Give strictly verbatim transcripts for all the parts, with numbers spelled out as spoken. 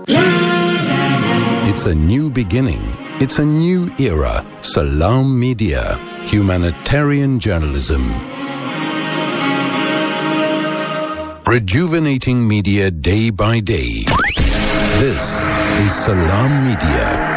It's a new beginning. It's a new era. Salam Media. Humanitarian journalism. Rejuvenating media day by day. This is Salam Media.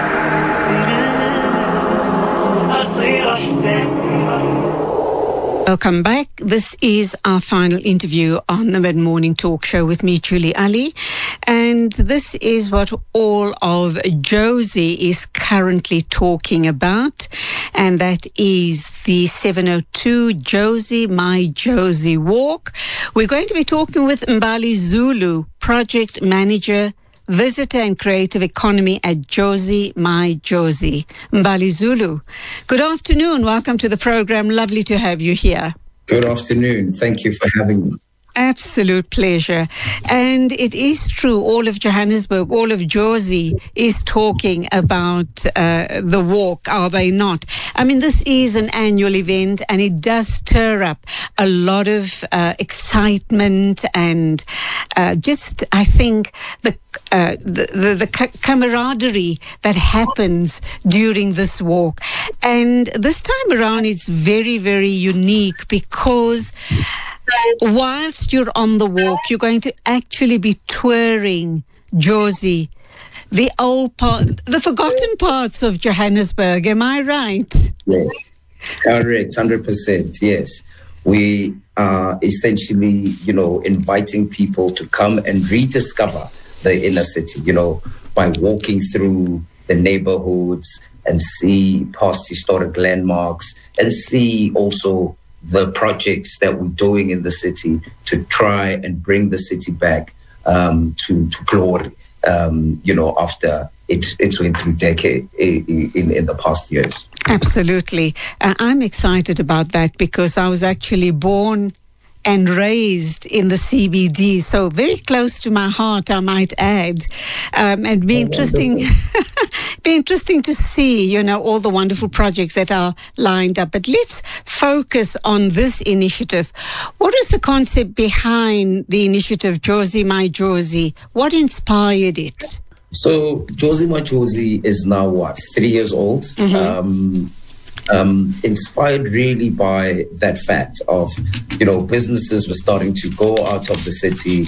Welcome back. This is our final interview on the Mid-Morning Talk Show with me, Julie Ali. And this is what all of Jozi is currently talking about. And that is the seven oh two Jozi, My Jozi Walk. We're going to be talking with Mbali Zulu, Project Manager, Visitor and Creative Economy at Jozi, My Jozi. Mbali Zulu, good afternoon. Welcome to the program. Lovely to have you here. Good afternoon. Thank you for having me. Absolute pleasure. And it is true, all of Johannesburg, all of Jozi is talking about uh, the walk, are they not? I mean, this is an annual event and it does stir up a lot of uh, excitement and uh, just, I think, the Uh, the, the, the camaraderie that happens during this walk. And this time around, it's very, very unique because whilst you're on the walk, you're going to actually be touring Jozi, the old part, the forgotten parts of Johannesburg. Am I right? Yes, correct, one hundred percent, yes. We are essentially, you know, inviting people to come and rediscover the inner city, you know, by walking through the neighborhoods and see past historic landmarks and see also the projects that we're doing in the city to try and bring the city back um, to, to glory, um, you know, after it, it's went through decades in, in, in the past years. Absolutely. Uh, I'm excited about that because I was actually born and raised in the C B D, so very close to my heart, I might add. Um, and be interesting, be interesting to see, you know, all the wonderful projects that are lined up. But let's focus on this initiative. What is the concept behind the initiative Jozi, My Jozi? What inspired it? So Jozi, My Jozi is now what, three years old? Mm-hmm. Um, Um, inspired really by that fact of, you know, businesses were starting to go out of the city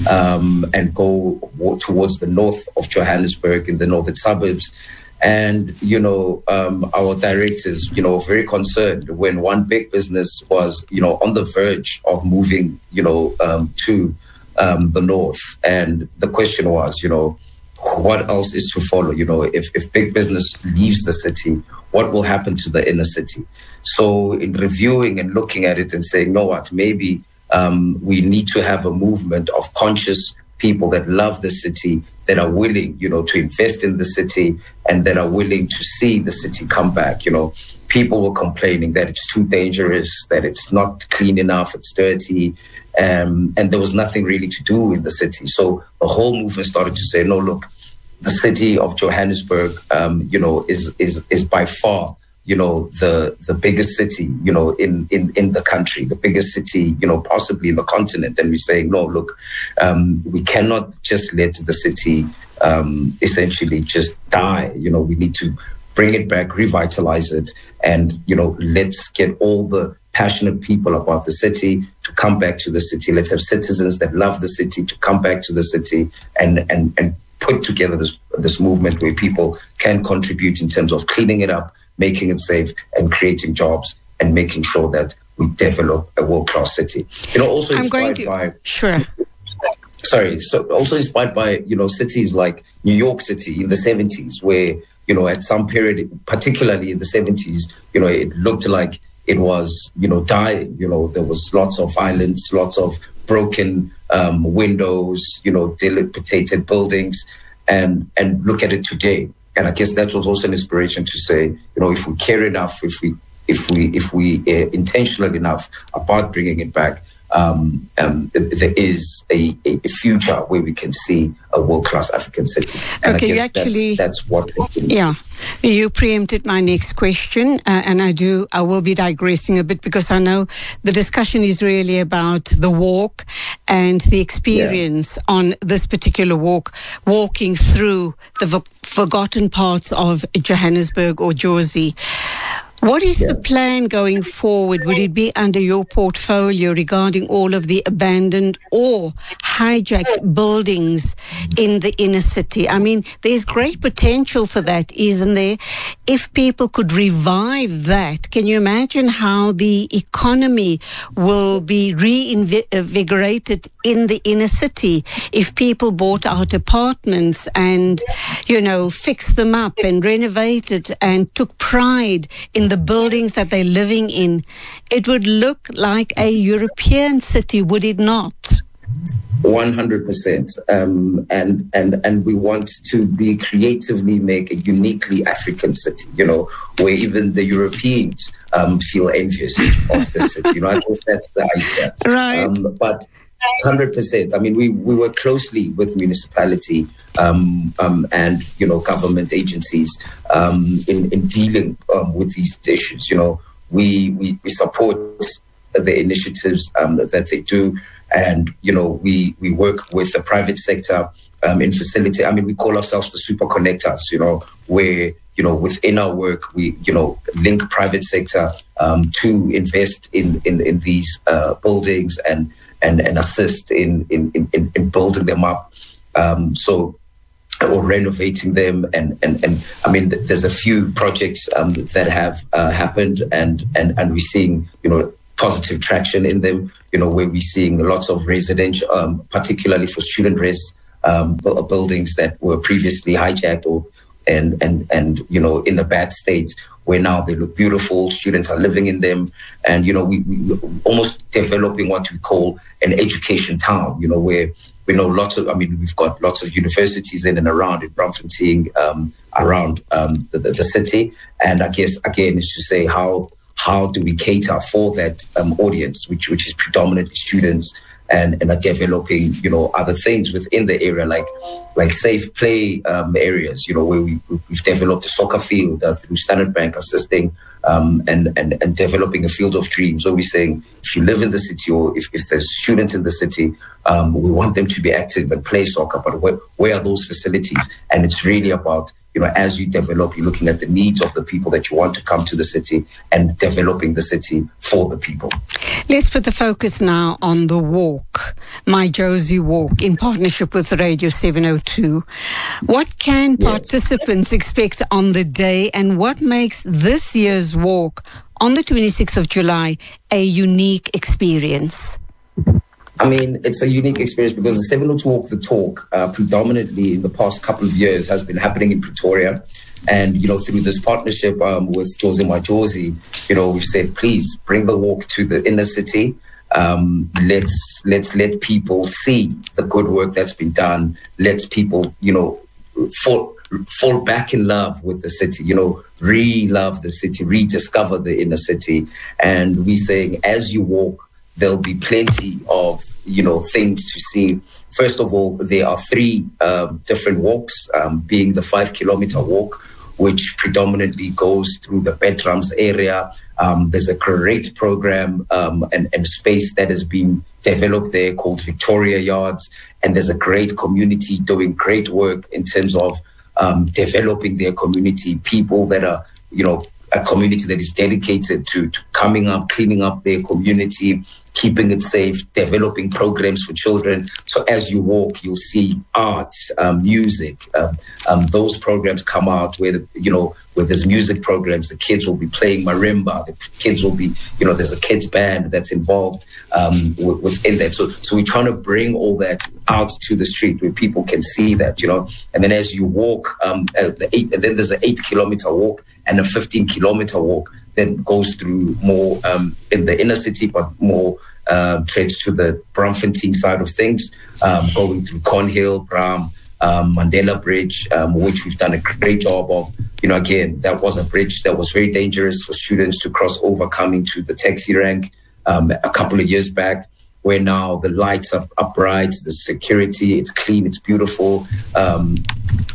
um, and go w- towards the north of Johannesburg in the northern suburbs. And, you know, um, our directors, you know, were very concerned when one big business was, you know, on the verge of moving, you know, um, to um, the north. And the question was, you know, what else is to follow? You know, if, if big business leaves the city, what will happen to the inner city? So in reviewing and looking at it and saying, no, what, maybe um, we need to have a movement of conscious people that love the city, that are willing, you know, to invest in the city and that are willing to see the city come back. You know, people were complaining that it's too dangerous, that it's not clean enough, it's dirty, um, and there was nothing really to do in the city. So the whole movement started to say, no, look, the city of Johannesburg, um, you know, is is is by far, you know, the the biggest city, you know, in, in, in the country, the biggest city, you know, possibly in the continent. And we're saying, no, look, um, we cannot just let the city um, essentially just die. You know, we need to bring it back, revitalize it, and, you know, let's get all the passionate people about the city to come back to the city. Let's have citizens that love the city to come back to the city and and and put together this this movement where people can contribute in terms of cleaning it up, making it safe, and creating jobs, and making sure that we develop a world-class city. You know, also I'm inspired going to, by sure. Sorry, so also inspired by, you know, cities like New York City in the seventies, where, you know, at some period, particularly in the seventies, you know, it looked like it was, you know, dying. You know, there was lots of violence, lots of broken um, windows, you know, dilapidated buildings, and and look at it today. And I guess that was also an inspiration to say, you know, if we care enough, if we if we if we uh, intentional enough about bringing it back, um, um, there is a, a future where we can see a world-class African city. And okay, I guess you actually that's, that's what. Yeah, You preempted my next question, uh, and I do. I will be digressing a bit because I know the discussion is really about the walk and the experience yeah. on this particular walk, walking through the v- forgotten parts of Johannesburg or Jozi. What is yeah. the plan going forward? Would it be under your portfolio regarding all of the abandoned or hijacked buildings in the inner city? I mean, there's great potential for that, isn't there? If people could revive that, can you imagine how the economy will be reinvigorated in the inner city if people bought out apartments and, you know, fixed them up and renovated and took pride in the buildings that they're living in? It would look like a European city, would it not? one hundred percent. Um, and, and, and we want to be creatively make a uniquely African city, you know, where even the Europeans um, feel envious of the city. You know, I guess that's the idea. Right. Um, but one hundred percent. I mean, we, we work closely with municipality um, um, and, you know, government agencies um, in, in dealing um, with these issues. You know, we, we, we support the initiatives um, that they do. And, you know, we, we work with the private sector um, in facility. I mean, we call ourselves the super connectors, you know, where, you know, within our work, we, you know, link private sector um, to invest in, in, in these uh, buildings and, and, and assist in, in, in, in building them up. Um, so, or renovating them. And, and, and I mean, th- there's a few projects um, that have uh, happened and, and, and we're seeing, you know, positive traction in them, you know, where we're seeing lots of residential, um, particularly for student res um, b- buildings that were previously hijacked or and and and you know in a bad state, where now they look beautiful. Students are living in them, and you know we we almost developing what we call an education town. You know, where we know lots of. I mean, we've got lots of universities in and around in Braamfontein, um, around um, the, the, the city, and I guess again is to say how. How do we cater for that um, audience, which which is predominantly students, and, and are developing, you know, other things within the area, like like safe play um, areas, you know, where we, we've developed a soccer field uh, through Standard Bank assisting um, and, and, and developing a field of dreams. So we're saying if you live in the city or if, if there's students in the city, um, we want them to be active and play soccer, but where, where are those facilities? And it's really about, you know, as you develop, you're looking at the needs of the people that you want to come to the city and developing the city for the people. Let's put the focus now on the walk, My Jozi Walk, in partnership with Radio seven oh two. What can yes. participants expect on the day, and what makes this year's walk on the twenty-sixth of July a unique experience? I mean, it's a unique experience because the seven oh two Walk the Talk, uh, predominantly in the past couple of years, has been happening in Pretoria. And, you know, through this partnership um, with Jozi My Jozi, you know, we've said, please bring the walk to the inner city. Um, let's let's let people see the good work that's been done. Let people, you know, fall, fall back in love with the city, you know, re-love the city, rediscover the inner city. And we're saying, as you walk, there'll be plenty of, you know, things to see. First of all, there are three um, different walks, um, being the five kilometer walk, which predominantly goes through the Bedrams area. Um, there's a great program um, and, and space that has been developed there called Victoria Yards. And there's a great community doing great work in terms of um, developing their community, people that are, you know, a community that is dedicated to, to coming up, cleaning up their community, keeping it safe, developing programs for children. So as you walk, you'll see art, um, music. Um, um, those programs come out where, the, you know, where there's music programs, the kids will be playing marimba, the kids will be, you know, there's a kids band that's involved um, within that. So, so we're trying to bring all that out to the street where people can see that, you know. And then as you walk, um, uh, the eight, and then there's an eight kilometer walk and a fifteen kilometer walk that goes through more um, in the inner city, but more um, treads to the Braamfontein side of things, um, going through Cornhill, Bram, um, Mandela Bridge, um, which we've done a great job of. You know, again, that was a bridge that was very dangerous for students to cross over coming to the taxi rank um, a couple of years back, where now the lights are upright, the security, it's clean, it's beautiful. Um,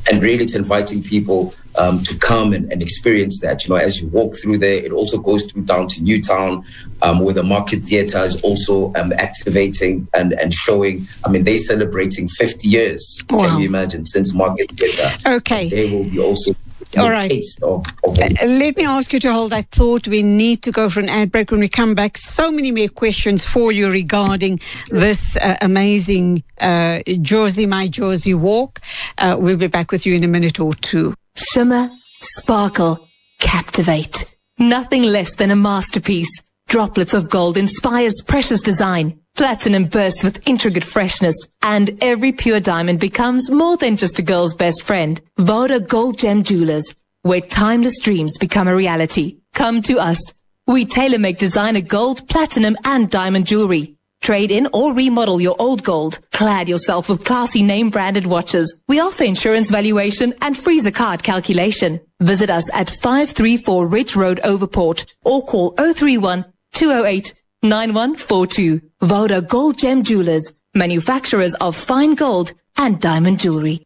and really it's inviting people um, to come and, and experience that. You know, as you walk through there, it also goes through down to Newtown, um, where the Market Theatre is also um, activating and, and showing. I mean, they're celebrating fifty years, wow. Can you imagine, since Market Theatre. Okay. They will be also... All right. Of, of uh, let me ask you to hold that thought. We need to go for an ad break. When we come back, so many more questions for you regarding this uh, amazing uh, Jozi, My Jozi walk. Uh, we'll be back with you in a minute or two. Shimmer, sparkle, captivate. Nothing less than a masterpiece. Droplets of gold inspires precious design. Platinum bursts with intricate freshness, and every pure diamond becomes more than just a girl's best friend. Voda Gold Gem Jewelers, where timeless dreams become a reality. Come to us. We tailor-make designer gold, platinum, and diamond jewelry. Trade in or remodel your old gold. Clad yourself with classy name-branded watches. We offer insurance valuation and freezer card calculation. Visit us at five three four Ridge Road, Overport, or call oh three one, two oh eight, nine one four two. Voda Gold Gem Jewelers, manufacturers of fine gold and diamond jewelry.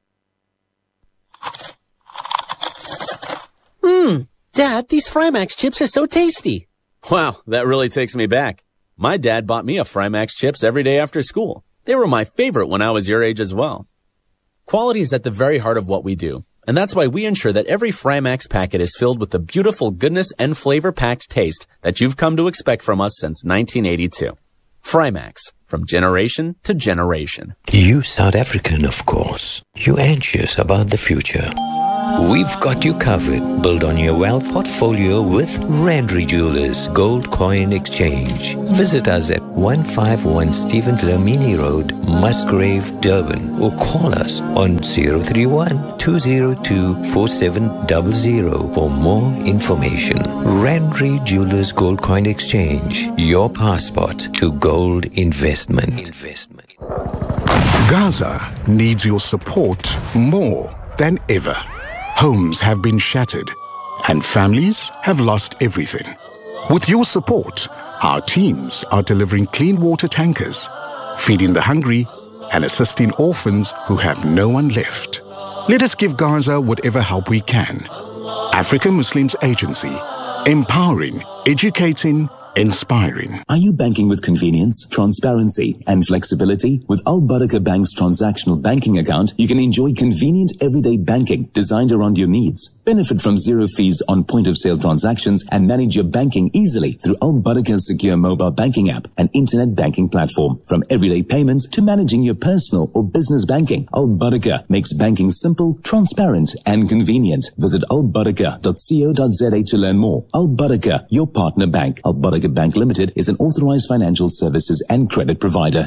Mmm, Dad, these Frymax chips are so tasty. Wow, that really takes me back. My dad bought me a Frymax chips every day after school. They were my favorite when I was your age as well. Quality is at the very heart of what we do, and that's why we ensure that every Frymax packet is filled with the beautiful goodness and flavor-packed taste that you've come to expect from us since nineteen eighty-two. Frymax, from generation to generation. You South African, of course. You anxious about the future. We've got you covered. Build on your wealth portfolio with Randri Jewelers Gold Coin Exchange. Visit us at one fifty-one Stephen Dlamini Road, Musgrave, Durban, or call us on zero three one, two zero two, four seven zero zero for more information. Randri Jewelers Gold Coin Exchange, your passport to gold investment. investment. Gaza needs your support more than ever. Homes have been shattered and families have lost everything. With your support, our teams are delivering clean water tankers, feeding the hungry, and assisting orphans who have no one left. Let us give Gaza whatever help we can. African Muslims Agency, empowering, educating, inspiring. Are you banking with convenience, transparency, and flexibility? With Al Barakah Bank's transactional banking account, you can enjoy convenient everyday banking designed around your needs. Benefit from zero fees on point-of-sale transactions and manage your banking easily through Al Barakah's secure mobile banking app and internet banking platform. From everyday payments to managing your personal or business banking, Al Barakah makes banking simple, transparent, and convenient. Visit al barakah dot co dot za to learn more. Al Barakah, your partner bank. Al Barakah Bank Limited is an authorized financial services and credit provider.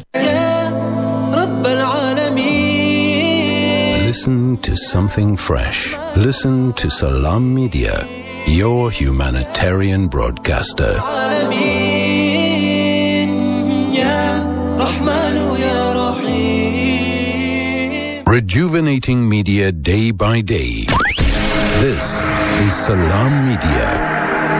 Listen to something fresh. Listen to Salam Media, your humanitarian broadcaster. Rejuvenating media day by day. This is Salam Media.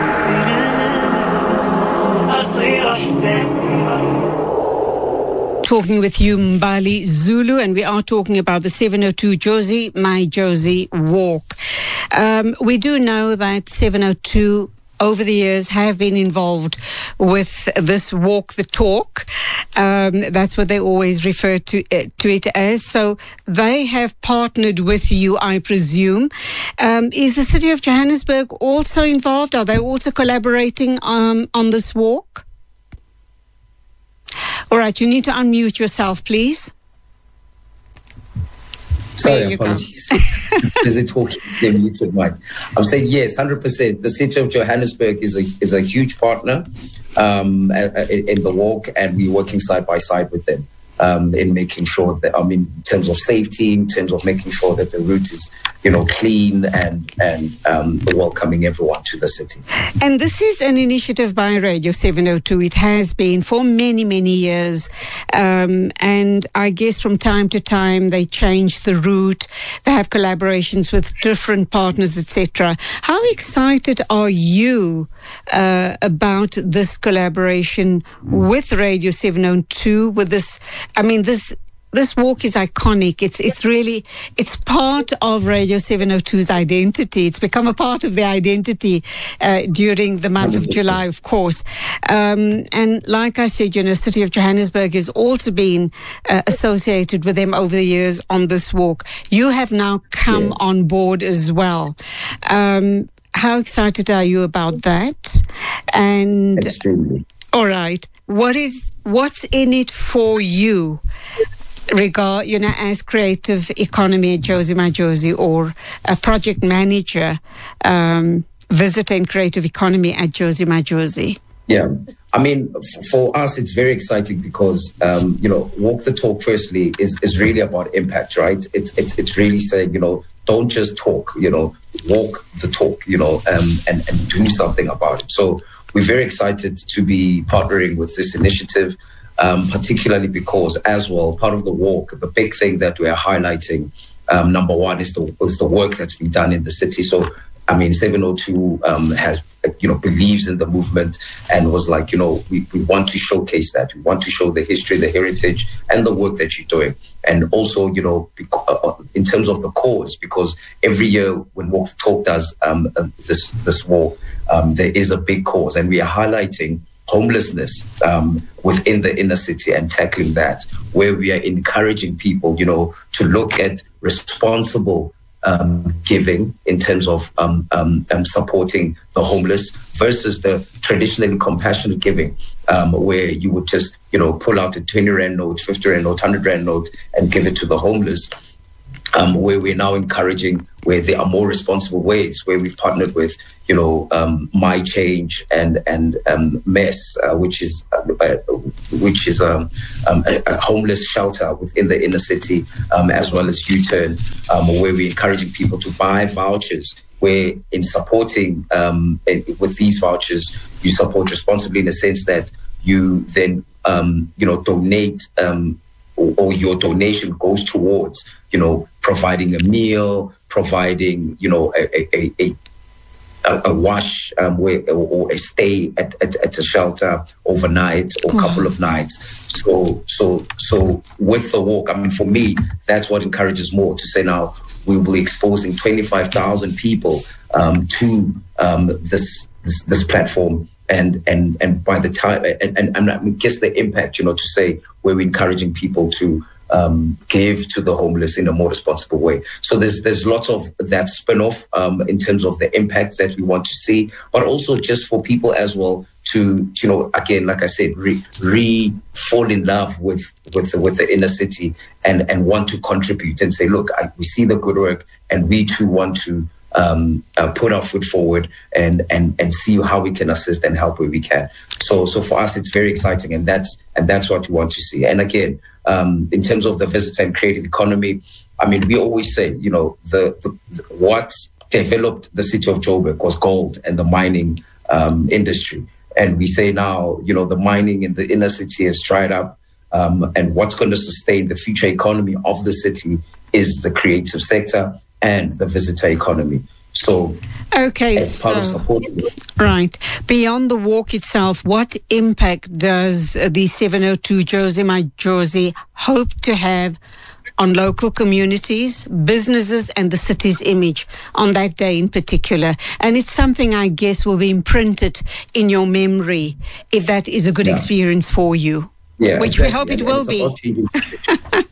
Talking with you, Mbali Zulu, and we are talking about the seven oh two Jozi, My Jozi walk. Um, we do know that seven oh two over the years have been involved with this walk the talk. Um, that's what they always refer to, uh, to it as. So they have partnered with you, I presume. Um, is the city of Johannesburg also involved? Are they also collaborating um, on this walk? All right, you need to unmute yourself, please. Sorry, apologies. Is it talking? They muted mic. I'm saying yes, one hundred percent. The city of Johannesburg is a is a huge partner um, in the walk, and we're working side by side with them um, in making sure that, I mean, in terms of safety, in terms of making sure that the route is, you know, clean and and um, welcoming everyone to the city. And this is an initiative by Radio seven oh two. It has been for many, many years. Um, and I guess from time to time they change the route. They have collaborations with different partners, et cetera. How excited are you uh, about this collaboration with Radio seven oh two, with this, I mean, this this walk is iconic. It's it's really, it's part of Radio seven oh two's identity. It's become a part of the identity uh, during the month of July, of course. Um, and like I said, you know, City of Johannesburg has also been uh, associated with them over the years on this walk. You have now come yes. on board as well. Um, how excited are you about that? And extremely. All right. What is what's in it for you? Regard, you know, as creative economy at Jozi Majozi, or a project manager, um, visitor in creative economy at Jozi Majozi. Yeah, I mean, f- for us, it's very exciting because, um, you know, Walk the Talk, firstly, is, is really about impact, right? It's, it's it's really saying, you know, don't just talk, you know, walk the talk, you know, um, and, and do something about it. So we're very excited to be partnering with this initiative. Um, particularly because, as well, part of the walk, the big thing that we are highlighting, um, number one, is the is the work that's been done in the city. So, I mean, seven oh two um, has, you know, believes in the movement and was like, you know, we, we want to showcase that. We want to show the history, the heritage, and the work that you're doing. And also, you know, beca- in terms of the cause, because every year when Walk the Talk does um, this, this walk, um, there is a big cause, and we are highlighting homelessness um, within the inner city and tackling that, where we are encouraging people, you know, to look at responsible um, giving in terms of um, um, um, supporting the homeless versus the traditionally compassionate giving, um, where you would just, you know, pull out a twenty rand note, fifty rand note, one hundred rand note and give it to the homeless. Um, where we're now encouraging, where there are more responsible ways, where we've partnered with, you know, um, My Change and and um, Mess, uh, which is uh, uh, which is um, um, a, a homeless shelter within the inner city, um, as well as U-Turn, um, where we're encouraging people to buy vouchers. Where in supporting um, with these vouchers, you support responsibly in the sense that you then um, you know donate. Um, Or, or your donation goes towards, you know, providing a meal, providing, you know, a a a, a, a wash um, where, or, or a stay at, at, at a shelter overnight or a couple of nights. So so so with the walk, I mean, for me, that's what encourages more to say now we will be exposing twenty-five thousand people um, to um, this, this this platform. And and and by the time and, and, and I guess the impact, you know, to say where we're encouraging people to um, give to the homeless in a more responsible way. So there's there's lots of that spin-off um, in terms of the impacts that we want to see, but also just for people as well to, you know, again, like I said, re, re fall in love with with the, with the inner city and and want to contribute and say, look, I, we see the good work and we too want to. Um, uh, put our foot forward and, and and see how we can assist and help where we can. So so for us, it's very exciting, and that's and that's what we want to see. And again, um, in terms of the visitor and creative economy, I mean, we always say, you know, the, the, the what developed the city of Joburg was gold and the mining um, industry. And we say now, you know, the mining in the inner city has dried up, um, and what's going to sustain the future economy of the city is the creative sector and the visitor economy. So, okay, as part so, of supporting it. Right. Beyond the walk itself, what impact does the seven oh two Jozi Majozi hope to have on local communities, businesses, and the city's image on that day in particular? And it's something I guess will be imprinted in your memory if that is a good yeah. experience for you, yeah, which exactly. we hope it and, will and be.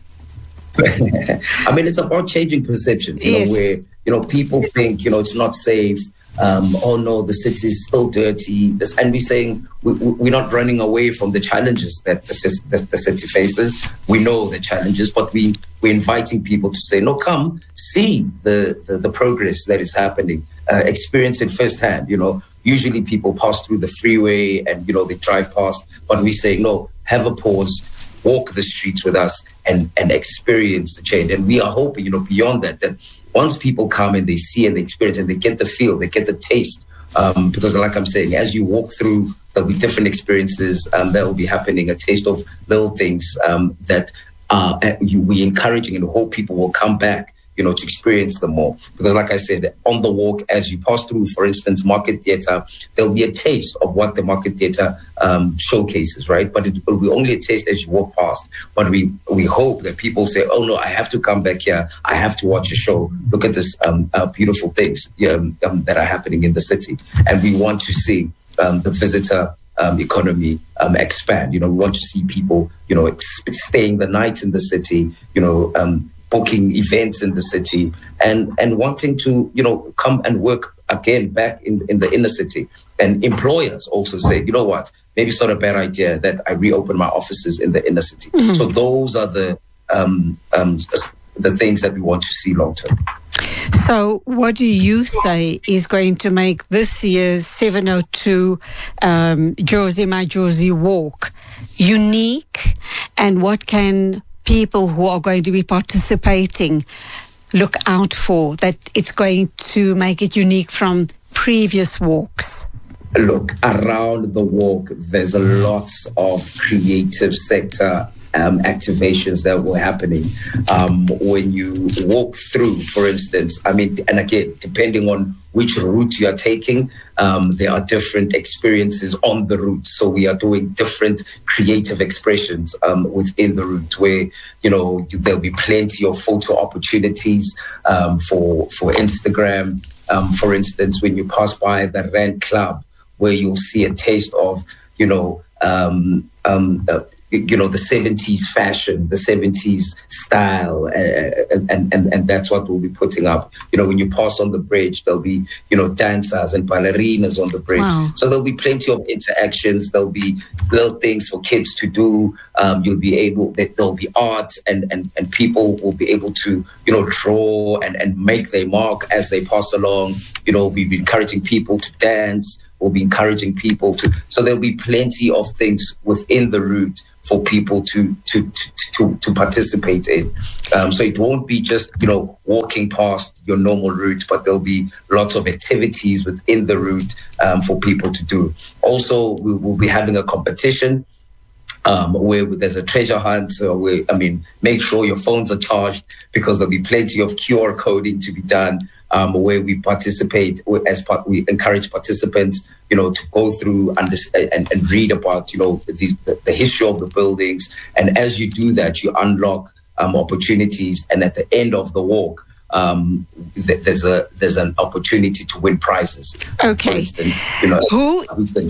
I mean, it's about changing perceptions, you yes. know, where, you know, people think, you know, it's not safe. Um, oh, no, the city is still dirty. This, and we're saying we, we're not running away from the challenges that the, the, the city faces. We know the challenges, but we, we're inviting people to say, no, come see the, the, the progress that is happening, uh, experience it firsthand. You know, usually people pass through the freeway and, you know, they drive past, but we say, no, have a pause, walk the streets with us and, and experience the change. And we are hoping, you know, beyond that, that once people come and they see and they experience and they get the feel, they get the taste, um, because like I'm saying, as you walk through, there'll be different experiences um, that will be happening, a taste of little things um, that uh, you, we're encouraging and hope people will come back you know, to experience them more. Because like I said, on the walk, as you pass through, for instance, Market Theatre, there'll be a taste of what the Market Theatre um, showcases, right? But it will be only a taste as you walk past. But we, we hope that people say, oh no, I have to come back here. I have to watch a show. Look at this um, uh, beautiful things um, um, that are happening in the city. And we want to see um, the visitor Um, economy um, expand. You know, we want to see people, you know, ex- staying the night in the city, you know, um, booking events in the city, and and wanting to, you know, come and work again back in, in the inner city. And employers also say, you know what, maybe it's not a bad idea that I reopen my offices in the inner city. Mm-hmm. So those are the um, um, the things that we want to see long term. So what do you say is going to make this year's seven oh two um, Jozi My Jozi Walk unique? And what can people who are going to be participating look out for that it's going to make it unique from previous walks? Look, around the walk, there's a lot of creative sector Um, activations that were happening. Um, when you walk through, for instance, I mean, and again, depending on which route you are taking, um, there are different experiences on the route. So we are doing different creative expressions um, within the route where, you know, you, there'll be plenty of photo opportunities um, for, for Instagram. Um, for instance, when you pass by the Rand Club, where you'll see a taste of, you know, um, um, uh, you know, the seventies fashion, the seventies style, uh, and, and, and that's what we'll be putting up. You know, when you pass on the bridge, there'll be, you know, dancers and ballerinas on the bridge. Wow. So there'll be plenty of interactions. There'll be little things for kids to do. Um, you'll be able, there'll be art, and, and, and people will be able to, you know, draw and, and make their mark as they pass along. You know, we'll be encouraging people to dance. We'll be encouraging people to, so there'll be plenty of things within the route for people to to to to, to participate in. Um, so it won't be just, you know, walking past your normal route, but there'll be lots of activities within the route um, for people to do. Also, we will be having a competition um, where there's a treasure hunt. So where, I mean, make sure your phones are charged, because there'll be plenty of Q R coding to be done. Um, where we participate, as part, we encourage participants, you know, to go through and, and, and read about, you know, the, the, the history of the buildings. And as you do that, you unlock um, opportunities. And at the end of the walk, um, th- there's a there's an opportunity to win prizes. Okay. For instance, you know, who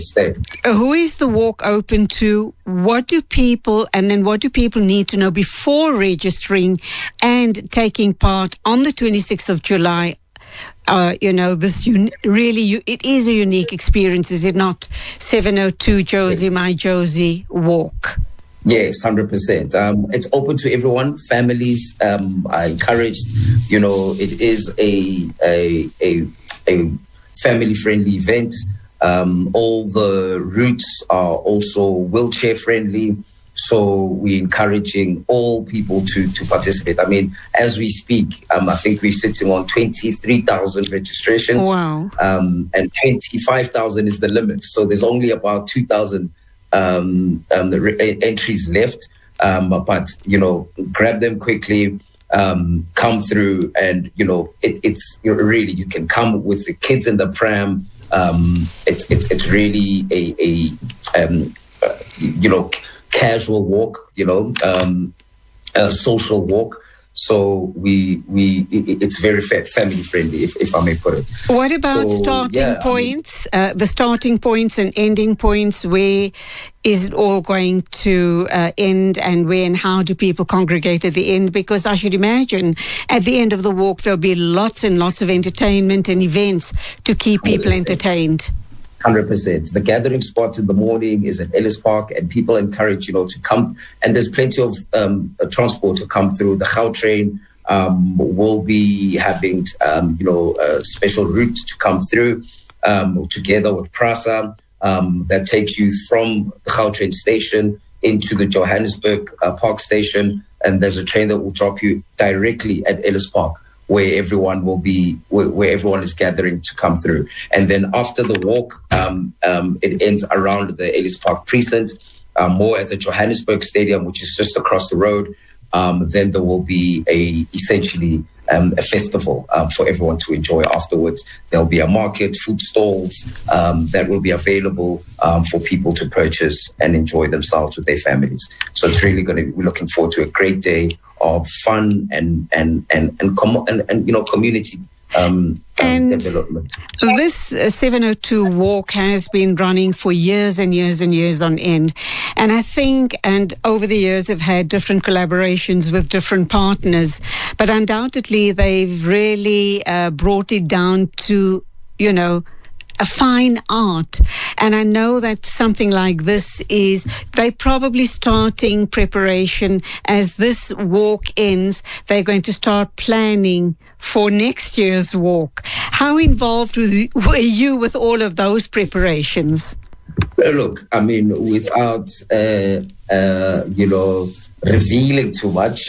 who is the walk open to? What do people, and then what do people need to know before registering and taking part on the twenty-sixth of July? Uh, you know, this un- really, you, it is a unique experience, is it not? seven oh two Jozi My Jozi Walk. Yes, one hundred percent. Um, it's open to everyone, families um, are encouraged. You know, it is a a a, a family-friendly event. Um, all the routes are also wheelchair-friendly. So we're encouraging all people to, to participate. I mean, as we speak, um, I think we're sitting on twenty-three thousand registrations. Wow. Um, and twenty-five thousand is the limit. So there's only about two thousand um, um, the re- entries left. Um, but, you know, grab them quickly, um, come through, and, you know, it, it's you know, really, you can come with the kids in the pram. Um, it's, it's, it's really a, a um, uh, you know, casual walk, you know, um, a social walk. So we we it, it's very family friendly, if, if I may put it. What about so, starting yeah, points? I mean, uh, the starting points and ending points. Where is it all going to uh, end, and where and how do people congregate at the end? Because I should imagine at the end of the walk there'll be lots and lots of entertainment and events to keep people entertained. one hundred percent. The gathering spot in the morning is at Ellis Park, and people encourage, you know, to come. And there's plenty of um, transport to come through. The Gautrain um, will be having, um, you know, uh, special routes to come through um, together with PRASA um, that takes you from the Gautrain station into the Johannesburg uh, Park station. And there's a train that will drop you directly at Ellis Park, where everyone will be, where, where everyone is gathering to come through. And then after the walk, um, um, it ends around the Ellis Park precinct, uh, more at the Johannesburg Stadium, which is just across the road. Um, then there will be a essentially um, a festival um, for everyone to enjoy afterwards. There'll be a market, food stalls um, that will be available um, for people to purchase and enjoy themselves with their families. So it's really going to, we're looking forward to a great day of fun and and and and com- and, and you know community um, and um, development. This uh, seven oh two walk has been running for years and years and years on end, and I think and over the years have had different collaborations with different partners, but undoubtedly they've really uh, brought it down to, you know, a fine art. And I know that something like this is, they're probably starting preparation as this walk ends. They're going to start planning for next year's walk. How involved were you with all of those preparations? Well, look, I mean, without, uh, uh, you know, revealing too much,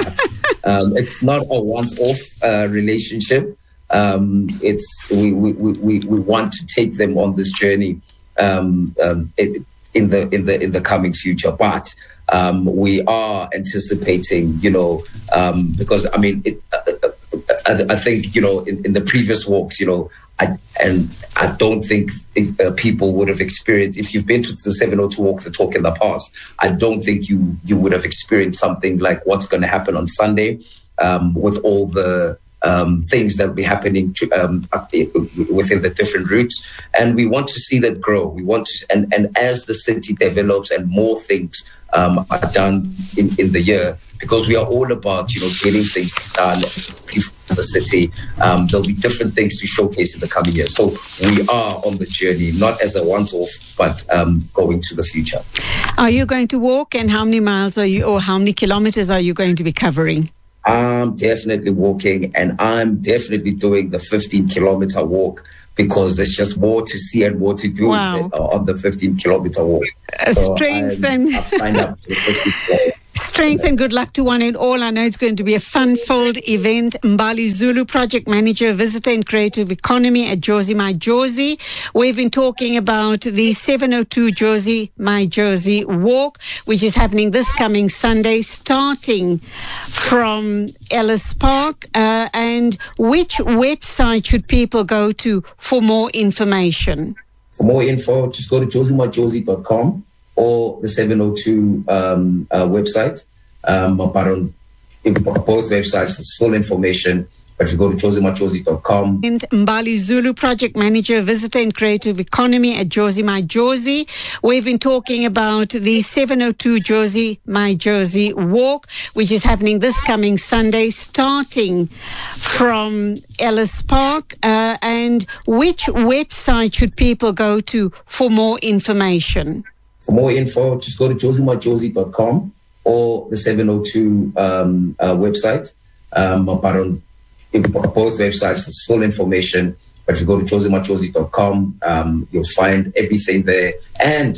um, it's not a once-off uh, relationship. Um, it's we, we, we, we want to take them on this journey um, um, in the in the in the coming future, but um, we are anticipating, you know, um, because I mean, it, uh, I, I think you know in, in the previous walks, you know, I and I don't think it, uh, people would have experienced, if you've been to the seven oh two walk the talk in the past, I don't think you you would have experienced something like what's going to happen on Sunday um, with all the Um, things that will be happening to, um, within the different routes, and we want to see that grow. We want to, and, and as the city develops and more things um, are done in, in the year, because we are all about, you know, getting things done for the city. Um, there'll be different things to showcase in the coming year. So we are on the journey, not as a once-off, but um, going to the future. Are you going to walk, and how many miles are you, or how many kilometers are you going to be covering? I'm definitely walking, and I'm definitely doing the fifteen kilometer walk, because there's just more to see and more to do wow. on the fifteen kilometer walk. Uh, so strength I'm, and I've signed up for the fifteen kilometer. Strength and good luck to one and all. I know it's going to be a fun-filled event. Mbali Zulu, Project Manager, Visitor and Creative Economy at Jozi My Jozi. We've been talking about the seven oh two Jozi My Jozi Walk, which is happening this coming Sunday, starting from Ellis Park. Uh, and which website should people go to for more information? For more info, just go to jozi my jozi dot com. or the seven oh two um, uh, website. Um, but on both websites, there's full information. But if you go to jozi my jozi dot com. And Mbali Zulu, Project Manager, Visitor and Creative Economy at Jozi My Jozi. We've been talking about the seven oh two Jozi My Jozi Walk, which is happening this coming Sunday, starting from Ellis Park. Uh, and which website should people go to for more information? For more info, just go to jozi my jozi dot com or the seven oh two um, uh, website. Um, but on both websites, there's full information. But if you go to jozi my jozi dot com, um, you'll find everything there. And